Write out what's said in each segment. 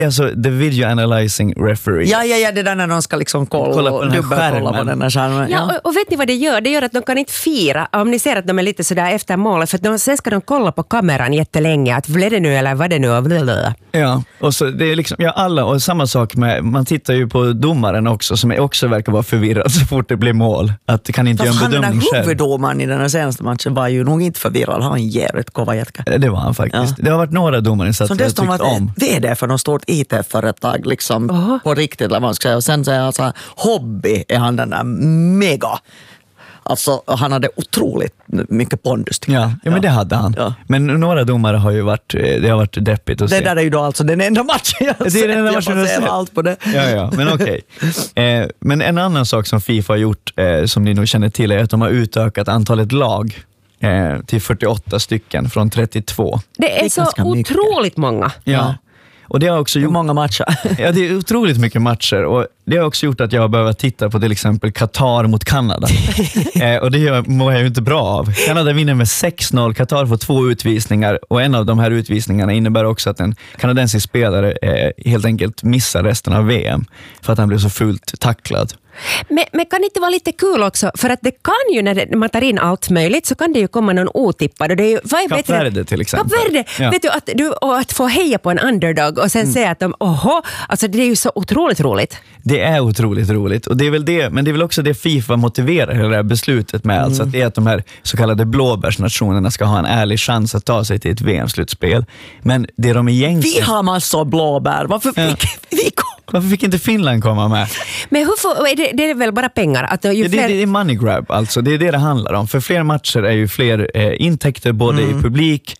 Alltså, the video analyzing referee. Ja, det där när de ska liksom kolla på den här skärmen. Ja, och vet ni vad det gör? Det gör att de kan inte fira om ni ser att de är lite sådär efter målet, för sen ska de kolla på kameran jättelänge att blev det nu eller vad det nu? Blablabla. Ja, och så det är liksom alla, och samma sak med, man tittar ju på domaren också som också verkar vara förvirrad så fort det blir mål, att det kan inte göra en bedömning själv. Huvuddomaren i den här senaste matchen var ju nog inte förvirrad, han var en jävligt kova jätka. Det var han faktiskt. Ja. Det har varit några domarinsatser jag tyckt om. VD för något stort IT-företag liksom på riktigt, eller man ska säga. Och sen så är alltså hobby är han den där mega. Alltså han hade otroligt mycket pondus. Ja, men det hade han. Ja. Men några domare har ju varit, det har varit deppigt att se. Det där är ju då alltså den enda matchen jag har sett. Det är den enda matchen jag ser allt på det. Ja, men okej. Men en annan sak som FIFA har gjort, som ni nog känner till, är att de har utökat antalet lag till 48 stycken från 32. Det är så otroligt många. Ja. Och det har också gjort många matcher. Ja, det är otroligt mycket matcher, och det har också gjort att jag behöver titta på till exempel Qatar mot Kanada. Och det mår jag ju inte bra av. Kanada vinner med 6-0, Qatar får 2 utvisningar, och en av de här utvisningarna innebär också att en kanadensisk spelare helt enkelt missar resten av VM för att han blev så fullt tacklad. Men kan det inte vara lite kul också? För att det kan ju, när man tar in allt möjligt, så kan det ju komma någon otippad. Och det är ju, Kap Verde till exempel. Kap Verde, ja. Vet du, att få heja på en underdog och sen säga att de, alltså det är ju så otroligt roligt. Det är otroligt roligt, och det är väl det, men det är väl också det FIFA motiverar hela det här beslutet med, alltså att det är att de här så kallade blåbärsnationerna ska ha en ärlig chans att ta sig till ett VM-slutspel. Men det de egentligen... Vi har massor blåbär, varför fick vi Varför fick inte Finland komma med? Men det är väl bara pengar? Att det är money grab, alltså. Det är det handlar om. För fler matcher är ju fler intäkter både i publik,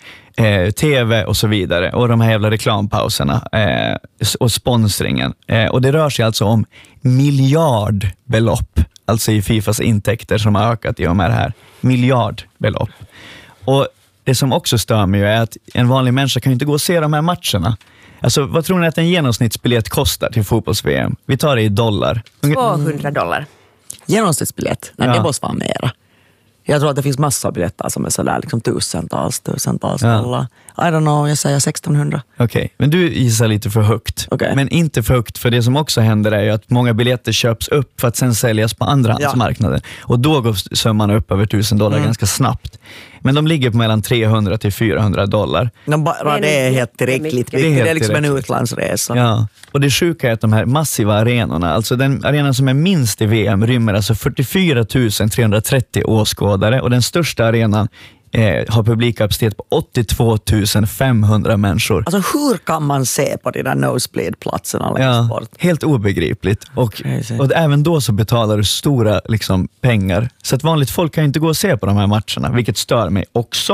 tv och så vidare. Och de här jävla reklampauserna och sponsringen. Och det rör sig alltså om miljardbelopp. Alltså i FIFAs intäkter som har ökat i och med det här. Miljardbelopp. Och det som också stör mig är att en vanlig människa kan ju inte gå och se de här matcherna. Alltså, vad tror ni att en genomsnittsbiljett kostar till fotbolls-VM? Vi tar det i dollar. $200. Genomsnittsbiljett? Nej, det måste vara mera. Jag tror att det finns massa av biljetter som är sådär liksom tusentals dollar. I don't know, jag säger 1600. Okej, men du gissar lite för högt. Okay. Men inte för högt, för det som också händer är ju att många biljetter köps upp för att sen säljas på andrahandsmarknaden. Och då går summan upp över $1000 ganska snabbt. Men de ligger på mellan $300 till $400. Det är helt tillräckligt. Det är liksom en utlandsresa. Ja. Och det sjuka är att de här massiva arenorna, alltså den arenan som är minst i VM rymmer alltså 44 330 åskådare, och den största arenan har publikkapacitet på 82 500 människor. Alltså hur kan man se på de där nosebleed-platserna längst bort? Helt obegripligt. Och även då så betalar du stora liksom, pengar. Så att vanligt folk kan inte gå och se på de här matcherna, vilket stör mig också.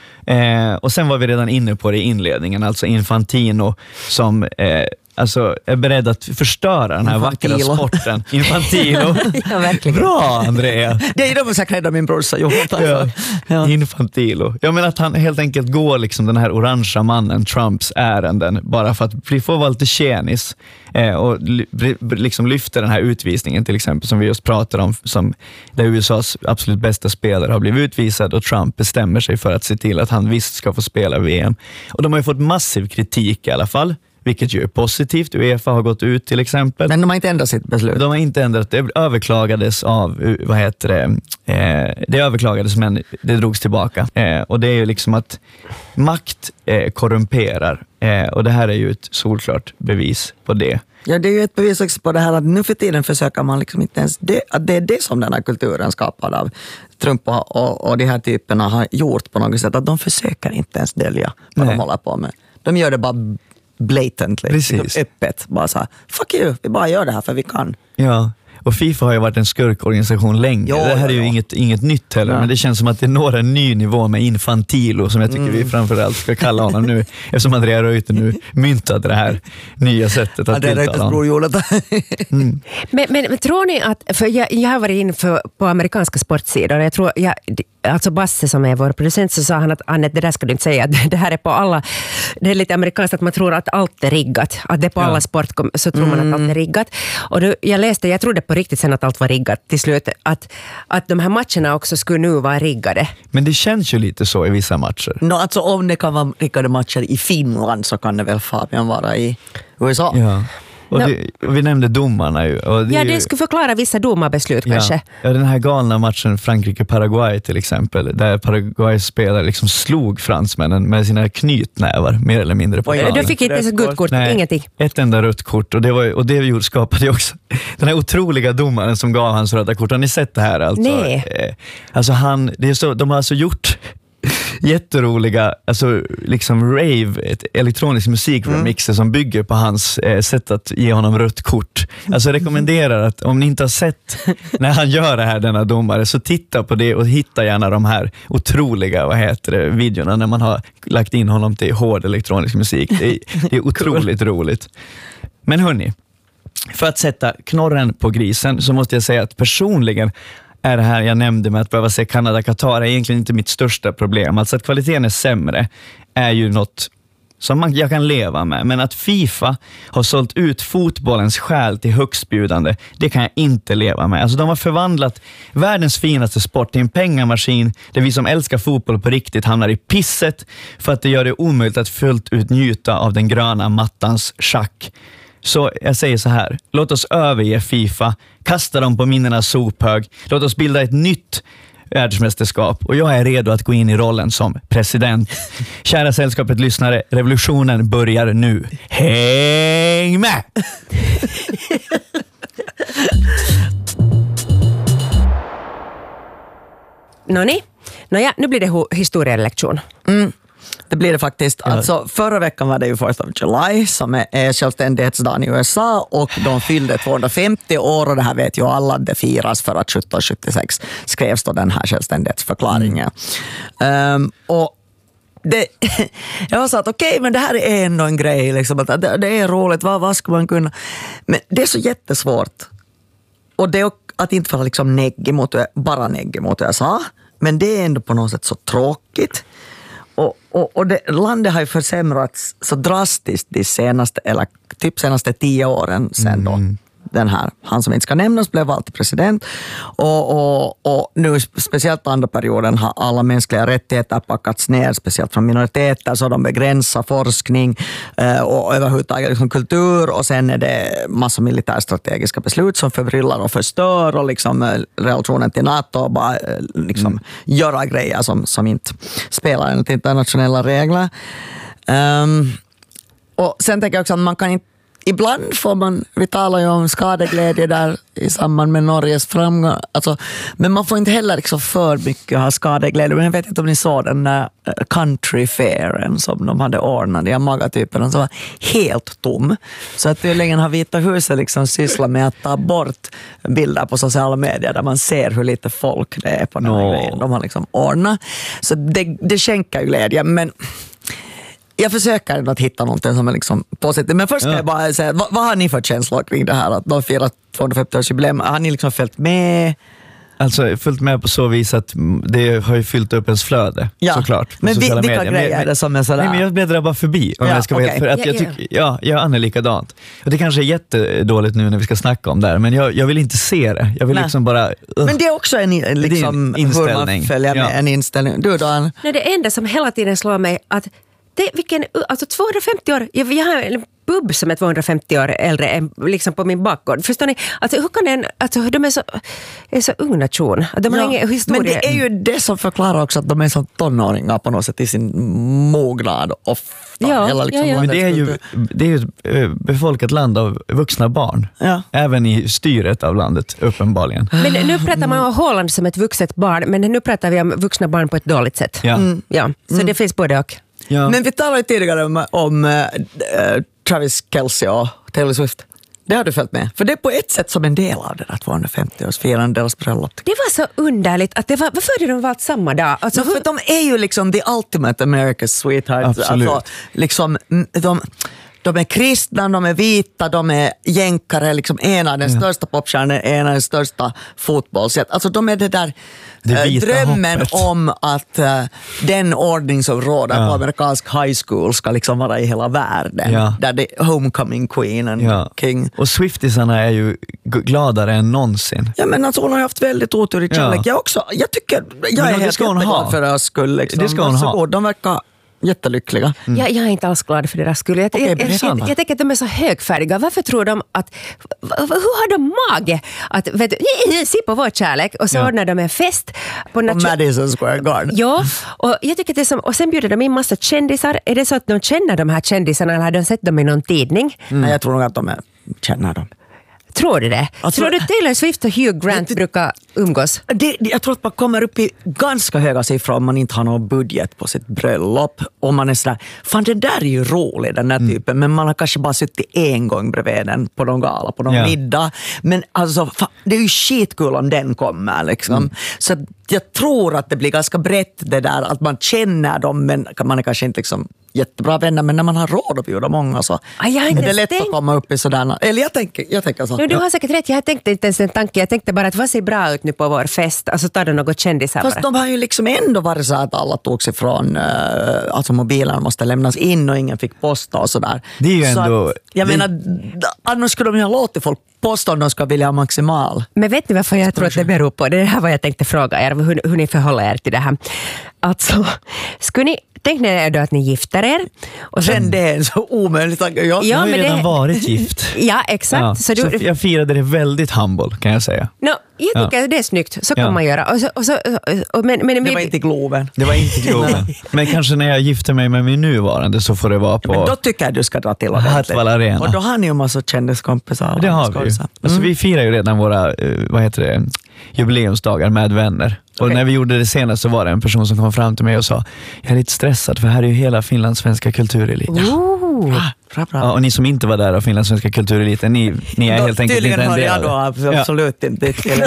Och sen var vi redan inne på det i inledningen, alltså Infantino som... alltså är beredd att förstöra den här vackra sporten. Infantino. Ja, verkligen. Bra, Andrea. Det är de som rädda min brorsa Johan. Ja. Infantino. Jag menar att han helt enkelt går liksom den här orangea mannen Trumps ärenden bara för att få vara lite tjänis. Och liksom lyfter den här utvisningen till exempel som vi just pratar om, som där USAs absolut bästa spelare har blivit utvisad och Trump bestämmer sig för att se till att han visst ska få spela VM. Och de har ju fått massiv kritik i alla fall, vilket ju är positivt. UEFA har gått ut till exempel. Men de har inte ändrat sitt beslut. De har inte ändrat. Det överklagades av, det överklagades men det drogs tillbaka. Och det är ju liksom att makt korrumperar. Och det här är ju ett solklart bevis på det. Ja, det är ju ett bevis också på det här att nu för tiden försöker man liksom inte ens att det är det som den här kulturen skapad av Trump och de här typerna har gjort på något sätt, att de försöker inte ens dölja vad de håller på med. De gör det bara blatantly. Precis. Öppet. Bara så här, fuck you, vi bara gör det här för vi kan. Ja, och FIFA har ju varit en skurkorganisation länge. Det här är ju inget nytt heller, men det känns som att det når en ny nivå med Infantilo, som jag tycker vi framförallt ska kalla honom nu, eftersom Andrea Reuter nu myntade det här nya sättet att tilltala honom. Men tror ni att, för jag har varit inne på amerikanska sportsidor, jag tror alltså Basse som är vår producent, så sa han att Annette, det där ska du inte säga, det här är på alla det är lite amerikanskt att man tror att allt är riggat. Att det på alla sport så tror man att allt är riggat. Och jag trodde på riktigt sen att allt var riggat till slut. Att de här matcherna också skulle nu vara riggade. Men det känns ju lite så i vissa matcher. Alltså om det kan vara riggade matcher i Finland så kan det väl Fabian vara i USA. Ja. Och vi nämnde domarna ju. Och det skulle förklara vissa domarbeslut kanske. Ja, den här galna matchen Frankrike-Paraguay till exempel, där Paraguays spelare liksom slog fransmännen med sina knytnävar, mer eller mindre på planen. Du fick inte så gott kort, ingenting. Ett enda rött kort, och det skapade ju också den här otroliga domaren som gav hans röda kort. Har ni sett det här? Alltså, nej. Alltså de har alltså gjort jätteroliga, alltså liksom rave, ett elektronisk musikremixer som bygger på hans sätt att ge honom rött kort. Alltså rekommenderar att om ni inte har sett när han gör det här, denna domare, så titta på det och hitta gärna de här otroliga, videorna när man har lagt in honom till hård elektronisk musik. Det är otroligt roligt. Men hörni, för att sätta knorren på grisen så måste jag säga att personligen är det här jag nämnde med att behöva se Kanada-Qatar är egentligen inte mitt största problem. Alltså att kvaliteten är sämre är ju något som jag kan leva med. Men att FIFA har sålt ut fotbollens själ till högstbjudande, det kan jag inte leva med. Alltså de har förvandlat världens finaste sport till en pengamaskin där vi som älskar fotboll på riktigt hamnar i pisset för att det gör det omöjligt att fullt ut njuta av den gröna mattans schack. Så jag säger så här, låt oss överge FIFA, kasta dem på minnenas sophög, låt oss bilda ett nytt världsmästerskap, och jag är redo att gå in i rollen som president. Kära sällskapet lyssnare, revolutionen börjar nu. Häng med! Nåja, nu blir det historielektion. Det blir det faktiskt. Alltså, förra veckan var det ju 1st of July som är självständighetsdagen i USA, och de fyllde 250 år, och det här vet ju alla, det firas för att 1776 skrevs då den här självständighetsförklaringen. Och jag var så att okej, men det här är ändå en grej liksom, att det är roligt, vad ska man kunna, men det är så jättesvårt, och det är att inte vara liksom bara neggig mot USA, men det är ändå på något sätt så tråkigt. Och landet har ju försämrats så drastiskt de senaste 10 åren sen då den här, han som inte ska nämnas, blev vald till president, och nu speciellt andra perioden har alla mänskliga rättigheter packats ner, speciellt från minoriteter, så de begränsar forskning och överhuvudtaget liksom kultur, och sen är det massa militärstrategiska beslut som förbryllar och förstör, och liksom relationen till NATO, och bara liksom göra grejer som inte spelar enligt internationella regler. Och sen tänker jag också att man kan inte, ibland vi talar ju om skadeglädje där i samband med Norges framgång, alltså, men man får inte heller liksom för mycket ha skadeglädje. Men jag vet inte om ni såg den där country fairen som de hade ordnat, de här magatyperna som var helt tom. Så att tydligen har Vita huset liksom sysslat med att ta bort bilder på sociala medier där man ser hur lite folk det är på den här grejen. De har liksom ordnat. Så det skänker ju glädje, men jag försöker att hitta någonting som är liksom positivt. Men först ska jag bara säga, vad har ni för känslor kring det här? Att de firar 250-årsjubileum. Har ni liksom följt med? Alltså följt med på så vis att det har ju fyllt upp ens flöde, såklart. Men vilka grejer är det som är sådär? Nej, men jag bläddrar bara förbi. Om jag ska vara helt, för att jag tycker, jag är likadant. Och det kanske är jättedåligt nu när vi ska snacka om det här, men jag vill inte se det. Jag vill liksom bara... Men det är också en liksom, inställning. Hur man följer med en inställning. Du då? Nej, det enda som hela tiden slår mig att alltså 250 år, jag har en bubb som är 250 år äldre än liksom på min bakgård. Förstår ni? Alltså hur kan de är så ung nation. De har ingen historia. Men det är ju det som förklarar också att de är som tonåringar på något sätt i sin mognad ofta. Men det är ju ett befolkat land av vuxna barn. Ja. Även i styret av landet, uppenbarligen. Men nu pratar man om Holland som ett vuxet barn, men nu pratar vi om vuxna barn på ett dåligt sätt. Så det finns både och. Ja. Men vi talade tidigare om Travis Kelce och Taylor Swift. Det har du följt med. För det är på ett sätt som en del av det där 250-årsfirande, deras bröllop. Det var så underligt att varför hade de valt samma dag? Alltså, för de är ju liksom the ultimate America's sweetheart. Absolut. Alltså, liksom, de är kristna, de är vita, de är jänkare, liksom ena den största popstjärnan, ena den största fotbollsjätten. Alltså de är det där drömmen hoppet. om att den ordning som råder på amerikansk high school ska liksom vara i hela världen. Där det är homecoming queen and king. Och Swiftisarna är ju gladare än någonsin. Ja, men alltså hon har haft väldigt otur i kärlek. Jag tycker, jag är helt jätteglad för deras skull. Liksom. Det ska hon ha. De verkar jättelyckliga. Jag är inte alls glad för deras skull. Jag tänker att de är så högfärdiga. Varför tror de att... Hur har de mage att... Vet du, se på vår kärlek och så ordnar de en fest på Madison Square Garden. Ja, och jag tycker att det är som... Och sen bjuder de in massa kändisar. Är det så att de känner de här kändisarna eller har de sett dem i någon tidning? Nej, jag tror nog att de känner dem. Tror du det? Alltså, tror du Taylor Swift och Hugh Grant brukar umgås? Jag tror att man kommer upp i ganska höga siffror om man inte har någon budget på sitt bröllop. Och man är sådär, fan det där är ju roligt den där typen, men man har kanske bara suttit en gång bredvid den på någon gala, på någon middag. Men alltså, fan, det är ju skitkul om den kommer liksom. Så jag tror att det blir ganska brett det där, att man känner dem, men man är kanske inte liksom jättebra vänner, men när man har råd att bjuda många så är det lätt att komma upp i sådana. Eller jag tänker så. Du har säkert rätt, jag tänkte inte ens en tanke. Jag tänkte bara att vad ser bra ut nu på vår fest? Alltså tar det något kändisar. Fast de har ju liksom ändå varit så att alla tog sig från alltså mobilen måste lämnas in och ingen fick posta och sådär. Det är ju ändå... menar, annars skulle de ju ha låtit folk posta om de ska vilja ha maximal. Men vet ni varför jag tror att det beror på? Det här var jag tänkte fråga er, hur ni förhåller er till det här. Alltså, tänk er då att ni gifter er. Och sen det är en så omöjligt. Jag har ju redan varit gift. Ja, exakt. Ja. Så jag firade det väldigt humble, kan jag säga. Jag tycker det är snyggt. Så kan man göra. Men det var inte Globen. Det var inte Globen. Men kanske när jag gifter mig med min nuvarande så får det vara på... men då tycker jag du ska dra till Hartwall Arena. Och då har ni ju massa kändiskompisar. Det har vi ju. Alltså, vi firar ju redan våra jubileumsdagar med vänner. Och när vi gjorde det senast så var det en person som kom fram till mig och sa, jag är lite stressad för här är ju hela Finlands svenska kulturelit. Bra. Ja, och ni som inte var där av Finlands svenska kultureliten, ni är helt enkelt inte en del. Jag då absolut inte till.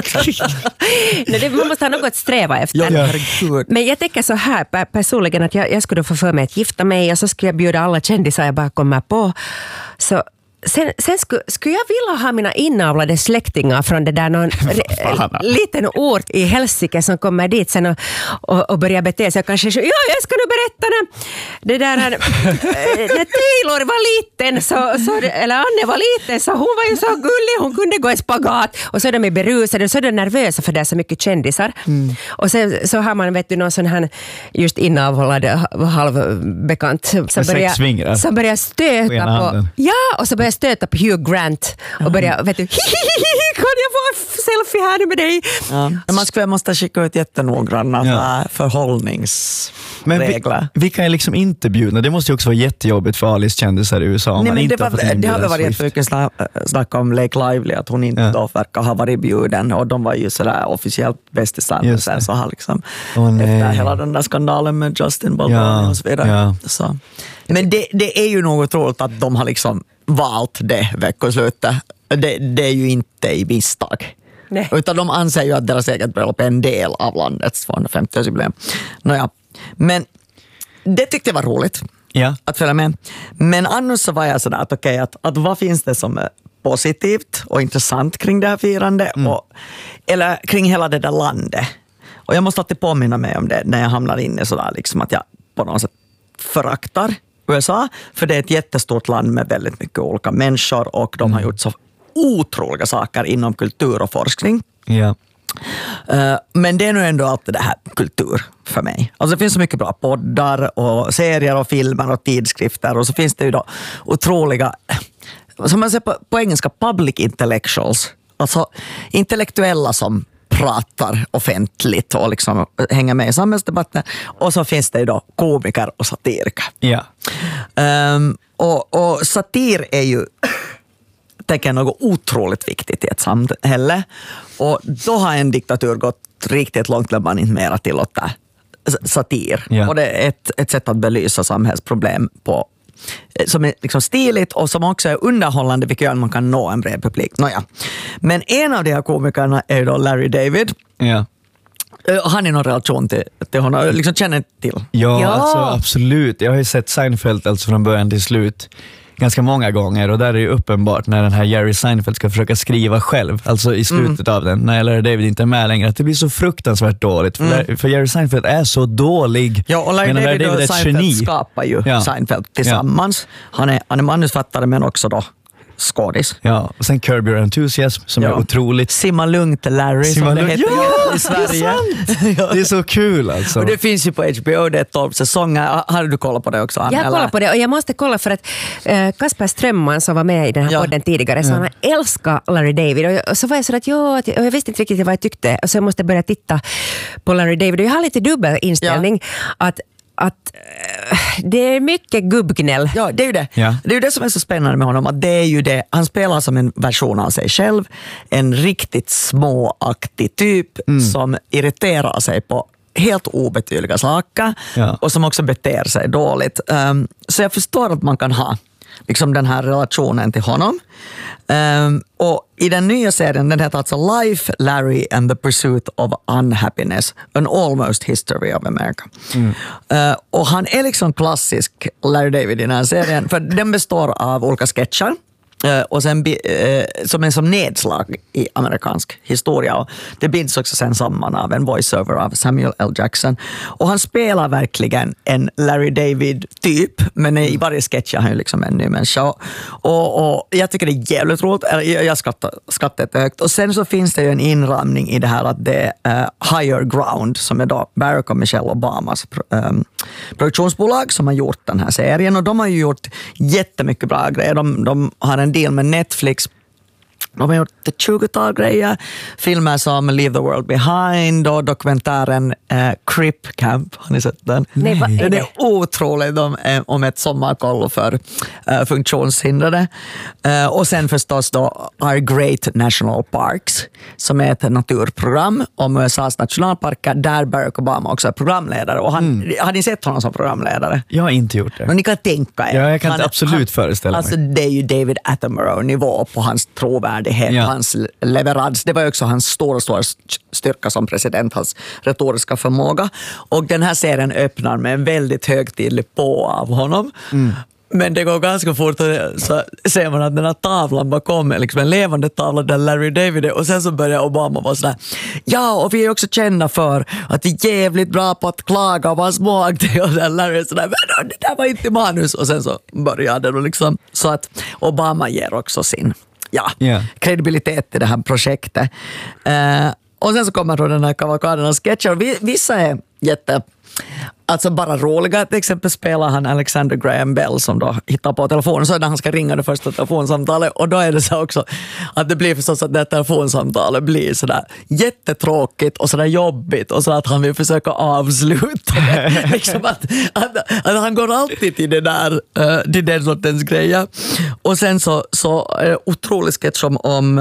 Man måste ha något att sträva efter. Men jag tänker så här personligen att jag skulle få för mig att gifta mig och så skulle jag bjuda alla kändisar jag bara kommer på. Så Sen skulle jag vilja ha mina inavlade släktingar från det där någon liten ort i Helsike som kommer dit sen och börjar bete sig. Kanske, jag ska nu berätta det där när Taylor var liten eller Anne var liten så hon var ju så gullig, hon kunde gå i spagat och så är de berusade och så är de nervösa för det är så mycket kändisar. Och sen så har man någon sån här just inavlad halvbekant som börjar stöta på och så börjar stöta på Hugh Grant och börja, vet du, kan jag få selfie här med dig? Man måste skicka ut jättenoggranna förhållningsregler. Men vi kan ju liksom inte bjuda, det måste ju också vara jättejobbigt för Alice kändisar i USA. Nej, men det har varit jättemycket snack om Blake Lively, att hon inte då verkar ha varit bjuden och de var ju sådär officiellt bästisar men sen så har liksom efter hela den där skandalen med Justin Baldoni och så vidare. Så. Men det är ju något roligt att de har liksom valt det veckoslutet. Det är ju inte i misstag. Nej. Utan de anser ju att deras eget bröllop är en del av landets 250-årsjubileum. Men det tyckte jag var roligt att följa med. Men annars så var jag sådär att okej, att vad finns det som är positivt och intressant kring det här firandet eller kring hela det där landet. Och jag måste alltid påminna mig om det när jag hamnar inne sådär liksom att jag på något sätt föraktar USA, för det är ett jättestort land med väldigt mycket olika människor och de har gjort så otroliga saker inom kultur och forskning. Ja. Men det är nog ändå alltid det här kultur för mig. Alltså det finns så mycket bra poddar och serier och filmer och tidskrifter och så finns det ju då otroliga, som man säger på engelska, public intellectuals. Alltså intellektuella som pratar offentligt och liksom hänger med i samhällsdebatten. Och så finns det ju då komiker och satiriker. Ja. Och satir är ju tänker jag något otroligt viktigt i ett samhälle. Och då har en diktatur gått riktigt långt där man inte mera tillåter satir. Ja. Och det är ett sätt att belysa samhällsproblem på som är liksom stiligt och som också är underhållande, vilket gör att man kan nå en bred publik. Men en av de här komikerna är då Larry David. Ja. Han är någon relation till honom, liksom känner till. Ja, alltså absolut. Jag har ju sett Seinfeld alltså från början till slut. ganska många gånger, och där är det ju uppenbart när den här Jerry Seinfeld ska försöka skriva själv, alltså i slutet av den, när Larry David inte är med längre, att det blir så fruktansvärt dåligt, för Jerry Seinfeld är så dålig. Ja, och Larry David och Seinfeld skapar ju Seinfeld tillsammans. Han är manusfattare men också då skådis. Ja, och sen Curb Your Enthusiasm som är otroligt. Simma lugnt Larry som det heter i Sverige. Det är så kul alltså. Och det finns ju på HBO, det är 12 säsonger. Har du kollat på det också, Anna? Jag kollar på det, och jag måste kolla för att Kasper Strömman som var med i den här podden tidigare, så han älskar Larry David, och så var jag så att jag visste inte riktigt vad jag tyckte, och så jag måste börja titta på Larry David, och jag har lite dubbel inställning att det är mycket gubbgnäll. Ja, det är ju det. Ja. Det är ju det som är så spännande med honom, att det är ju det. Han spelar som en version av sig själv, en riktigt småaktig typ som irriterar sig på helt obetydliga saker och som också beter sig dåligt. Så jag förstår att man kan ha liksom den här relationen till honom. Och i den nya serien, den heter alltså Life, Larry and the Pursuit of Unhappiness, an almost history of America. Och han är liksom klassisk Larry David i den här serien, för den består av olika sketcher och sen som är som nedslag i amerikansk historia, och det binds också sen samman av en voiceover av Samuel L. Jackson, och han spelar verkligen en Larry David typ, men i varje sketch är han ju liksom en ny människa, och jag tycker det är jävligt roligt. Jag skrattar högt, och sen så finns det ju en inramning i det här att det är Higher Ground, som är då Barack och Michelle Obamas produktionsbolag som har gjort den här serien, och de har ju gjort jättemycket bra grejer. De har en deal med Netflix. De har gjort ett 20-tal grejer. Filmer som Leave the World Behind och dokumentären Crip Camp. Har ni sett den? Nej, vad är det? Den är otrolig om ett sommarkollo för funktionshindrade. Och sen förstås då Our Great National Parks, som är ett naturprogram om USAs nationalparker, där Barack Obama också är programledare. Och har ni sett honom som programledare? Jag har inte gjort det. Men ni kan tänka er. Ja, jag kan absolut föreställa mig. Alltså det är ju David Attenborough-nivå på hans trovärdighet, hans leverans. Det var ju också hans stora styrka som president, hans retoriska förmåga. Och den här serien öppnar med en väldigt högtidlig på av honom. Men det går ganska fort, och så ser man att den här tavlan bakom är liksom en levande tavla där Larry David är, och sen så börjar Obama vara sådär, och vi är också kända för att det är jävligt bra på att klaga och vara småaktig, och där Larry är sådär, men det där var inte manus, och sen så börjar det liksom, så att Obama ger också sin kredibilitet i det här projektet. Och sen så kommer då den här kavalkaden av sketcher. Vissa är alltså bara roliga. Till exempel spelar han Alexander Graham Bell som då hittar på telefonen, så när han ska ringa det första telefonsamtalet, och då är det så också att det blir förstås att det telefonsamtalet blir sådär jättetråkigt och sådär jobbigt, och så att han vill försöka avsluta det. Liksom att han går alltid till det där, till den sortens grejer. Och sen så otroligt sketch om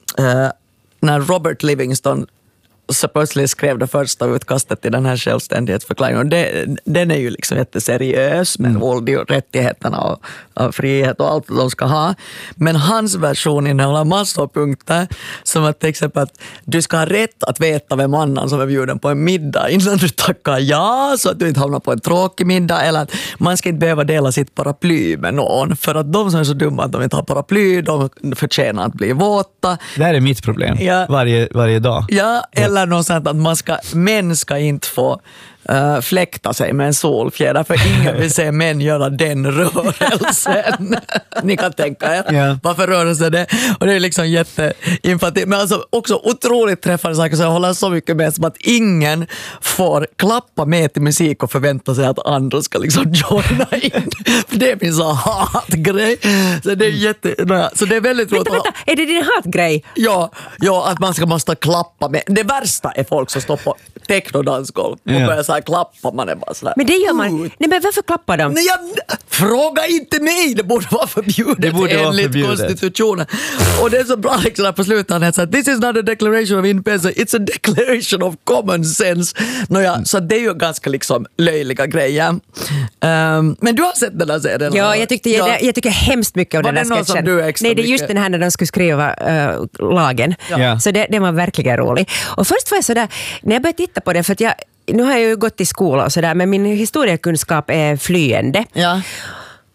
när Robert Livingston supposedly skrev det första utkastet till den här självständighetsförklaringen. Den är ju liksom jätteseriös med våld och rättigheterna och frihet och allt de ska ha. Men hans version innehåller massor av punkter, som att till exempel att du ska ha rätt att veta vem annan som är bjuden på en middag innan du tackar ja, så att du inte hamnar på en tråkig middag, eller att man ska inte behöva dela sitt paraply med någon, för att de som är så dumma att de inte har paraply, de förtjänar att bli våta. Det här är mitt problem varje dag. Ja, eller något sånt att män ska inte få fläkta sig med en solfjäder, för ingen vill se män göra den rörelsen. Ni kan tänka er varför rörelse det. Och det är liksom jätteinfantilt, men alltså också otroligt träffande saker, så jag håller så mycket med, som att ingen får klappa med till musik och förvänta sig att andra ska liksom joina in. För det är min så hatgrej. Så det är så det är väldigt roligt. Vänta, är det din hatgrej? Ja, att man måste klappa med. Det värsta är folk som står på technodansgolv och börjar så här klappa, man är bara sådär. Men det gör man. Nej, men varför klappar de? Nej, fråga inte mig. Det borde vara förbjudet enligt konstitutionen. Och det är så bra liksom där på slutet. Så this is not a declaration of independence, it's a declaration of common sense. Så det är ju ganska liksom löjliga grejer. Men du har sett den där serien? Ja, jag tycker hemskt mycket av den där sketchen. Nej, det är just den här när de skulle skriva lagen. Ja. Så det var verkligen roligt. Och först var jag sådär, när jag började titta på det, för att nu har jag ju gått i skola och sådär, men min historiekunskap är flyende. Ja.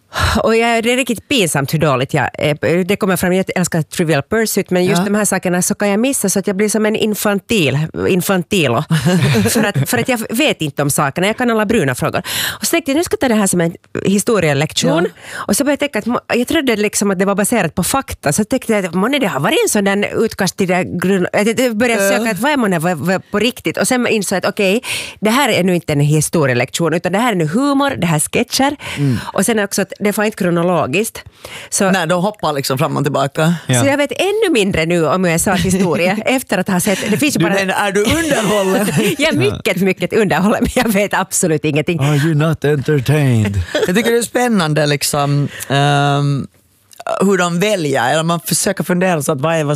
Och det är riktigt pinsamt hur dåligt jag är. Det kommer fram, jag älskar Trivial Pursuit, men just de här sakerna så kan jag missa så att jag blir som en infantilo. för att jag vet inte om sakerna, jag kan alla bruna frågor. Och så tänkte jag, nu ska jag ta det här som en historielektion. Ja. Och så började jag tänka att jag trodde liksom att det var baserat på fakta. Så tänkte jag att det har varit en sån där utkast till det. Jag började söka att vad är man på riktigt. Och sen insåg jag att okej, det här är nu inte en historielektion, utan det här är nu humor, det här är sketcher. Och sen också att det var inte kronologiskt. Så, nej, de hoppar liksom fram och tillbaka. Så jag vet ännu mindre nu om jag sa historia efter att ha sett. Det finns ju bara... är du underhållen? Jag är mycket underhållen, men jag vet absolut ingenting. Are you not entertained? Jag tycker det är spännande liksom, hur de väljer, eller man försöker fundera så att vad